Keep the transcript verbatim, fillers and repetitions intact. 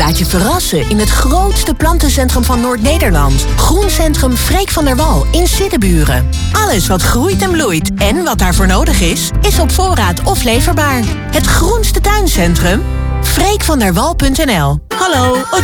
Laat je verrassen in het grootste plantencentrum van Noord-Nederland. Groencentrum Freek van der Wal in Siddeburen. Alles wat groeit en bloeit en wat daarvoor nodig is, is op voorraad of leverbaar. Het groenste tuincentrum? freek van der wal punt n l. Hallo.